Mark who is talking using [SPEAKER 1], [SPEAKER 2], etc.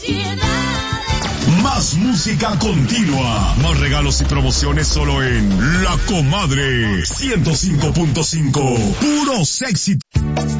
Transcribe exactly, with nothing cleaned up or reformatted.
[SPEAKER 1] Más música continua, más regalos y promociones solo en La Comadre ciento cinco punto cinco, puros éxitos.